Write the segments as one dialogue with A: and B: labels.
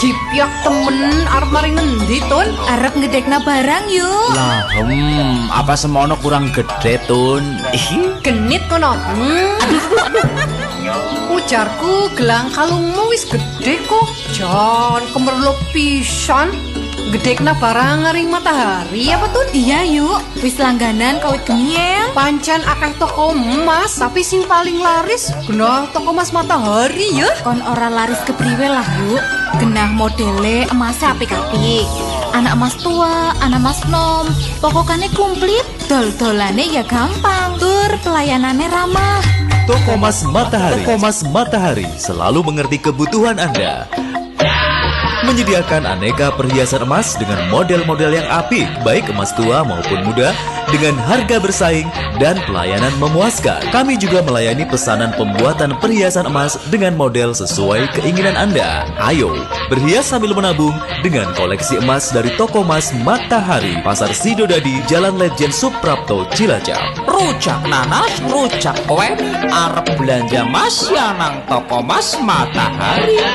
A: Jipiak temen arep mari ngendi Tun?
B: Arep ngedekna barang yuk.
C: Lah, apa semono kurang gede Tun?
A: Genit kono. Ujarku gelang kalungmu wis gede kok. Jan kemerlop pisan. Gedekna barang ngaring matahari apa Tun?
B: Iya yuk, wis langganan kawit gemiel.
A: Pancen akeh toko emas, tapi sing paling laris genah toko emas matahari ya.
B: Kon ora laris kepriwe lah yuk. Genah modele emasnya apik-apik. Anak emas tua, anak emas nom. Pokokane komplit, dol-dolane ya gampang. Tur pelayanannya ramah.
D: Toko Emas Matahari. Toko Emas Matahari selalu mengerti kebutuhan Anda. Menyediakan aneka perhiasan emas dengan model-model yang apik, baik emas tua maupun muda, dengan harga bersaing dan pelayanan memuaskan. Kami juga melayani pesanan pembuatan perhiasan emas dengan model sesuai keinginan Anda. Ayo, berhias sambil menabung dengan koleksi emas dari Toko Emas Matahari, Pasar Sidodadi, Jalan Lejen Suprapto, Cilacap.
C: Rujak nanas, rujak kowe, arep belanja mas ya nang Toko Emas Matahari.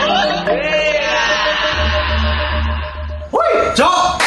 E: Jok,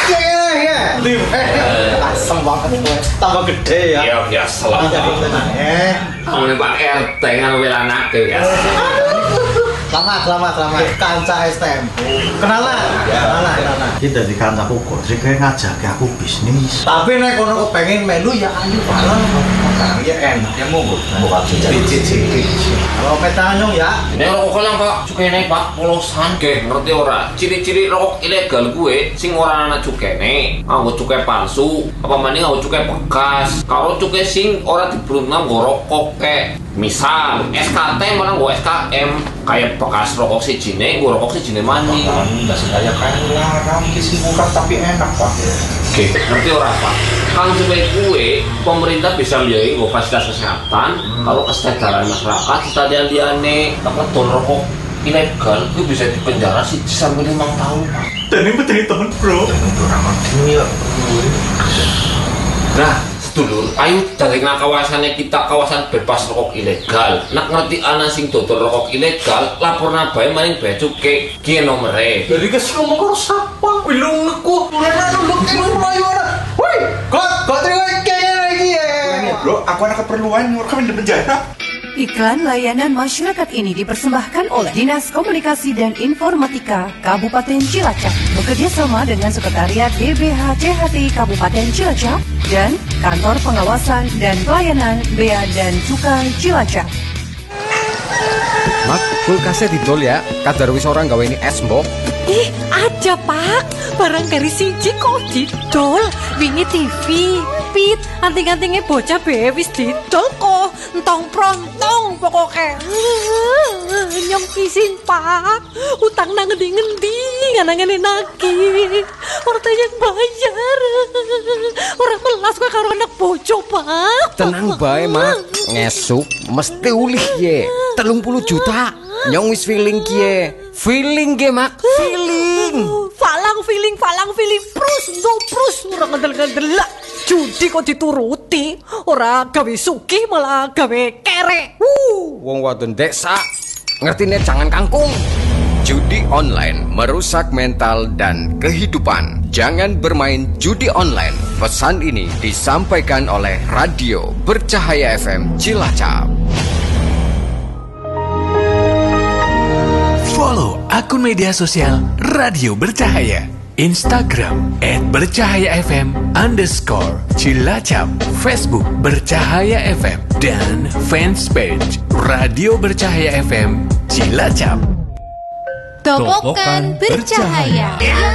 E: asem banget gue, tambah gede ya.
F: Iya biasa lah. Kamu Pak RT kan anak biasa.
E: Selamat. Kanca STM. Kenalan.
G: Kita di kanca kok sih kayak ngajak aku bisnis.
E: Tapi nek kono kepengin melu ya ayo bareng. Ya enak ya monggo. Buka cicit. Kalau petanyong ya.
F: Nek rokok lang Pak, cukene Pak polosan ge ngerti ora? Ciri-ciri rokok ilegal gue sing ora ana cukene, nganggo cuke palsu, apa maning nganggo cuke bekas. Kalau cuke sing ora dibrunna nggo rokok kek. Misal SKT malah nggo SKM, kayak bekas rokok sijine nggo rokok sijine maning.
G: Enggak sedaya kayak larang kisi murah tapi enak Pak.
F: Oke, ngerti ora Pak? Kalau cuke kue, pemerintah bisa biayai nggo fasilitas kesehatan. Kalau kesejahteraan masyarakat, kita liane apa ton rokok ilegal itu bisa dipenjara sih sampai 5 tahun Pak.
G: Dan ini betul temen bro.
F: Nah, sedulur, ayo dari kawasannya kita kawasan bebas rokok ilegal. Nak ngerti ana sing dodol rokok ilegal, laporna bae maning bea cukai ki nomere.
E: Jadi kes ngomong karo sapa? Wilungku, ora nulung mlayu ana. Woi, kok terima kayaknya lagi ya.
G: Bro, aku ada keperluan kami di penjara.
A: Iklan layanan masyarakat ini dipersembahkan oleh Dinas Komunikasi dan Informatika Kabupaten Cilacap bekerjasama dengan Sekretariat DBH-CHT Kabupaten Cilacap dan Kantor Pengawasan dan Pelayanan Bea dan Cukai Cilacap.
H: Mak, kulkasnya didol ya. Kadar wis orang gawe ini es mbok.
I: Ih, aja Pak. Barang dari siji kok didol. Wingi TV, pit, anting-antingnya bocah be wis didol kok. Entong prontong pokoknya. Nyong isin Pak. Utang nang ngendi-ngendi nganangane nagih. Orang yang bayar. Orang melas gue karo anak bojo Pak.
H: Tenang bae mak. Ngesuk mesti ulih ye. 30 juta. Nyong wis feeling kie. Feeling ge mak.
I: Falang feeling prus ora ngandel-ngandel. Judi kok dituruti. Ora gawe sugih malah gawe kere.
H: Wong wadon desa ngertine jangan kangkung. Judi online merusak mental dan kehidupan. Jangan bermain judi online. Pesan ini disampaikan oleh Radio Bercahaya FM Cilacap.
J: Follow akun media sosial Radio Bercahaya, Instagram @bercahayafm_Cilacap, Facebook Bercahaya FM, dan fanpage Radio Bercahaya FM Cilacap.
B: Tokokan bercahaya.